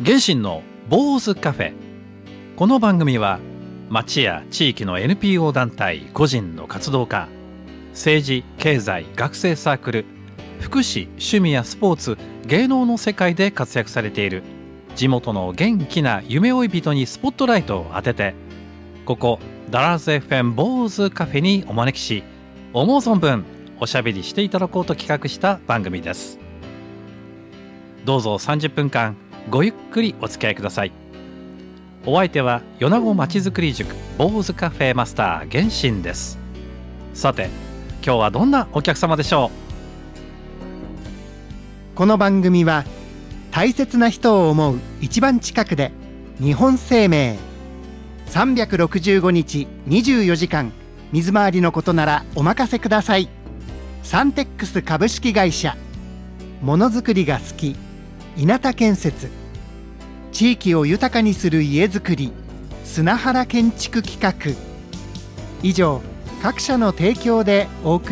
原神の坊主カフェ。この番組は町や地域の NPO 団体個人の活動家、政治経済学生サークル、福祉趣味やスポーツ芸能の世界で活躍されている地元の元気な夢追い人にスポットライトを当てて、ここダラーズ FM 坊主カフェにお招きし、思う存分おしゃべりしていただこうと企画した番組です。どうぞ30分間ごゆっくりお付き合いください。お相手は米子まちづくり塾坊主カフェマスター原神です。さて今日はどんなお客様でしょう。この番組は大切な人を思う一番近くで日本生命365日24時間水回りのことならお任せください。サンテックス株式会社、ものづくりが好き稲田建設、地域を豊かにする家づくり砂原建築企画、以上各社の提供でお送り